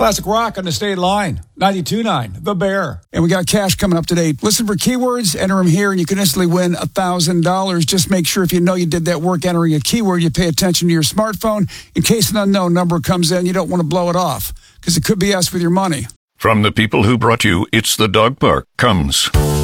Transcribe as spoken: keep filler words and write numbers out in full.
Classic rock on the state line. ninety-two point nine, The Bear. And we got cash coming up today. Listen for keywords, enter them here, and you can instantly win one thousand dollars. Just make sure if you know you did that work entering a keyword, you pay attention to your smartphone. In case an unknown number comes in, you don't want to blow it off, because it could be us with your money. From the people who brought you It's the Dog Park comes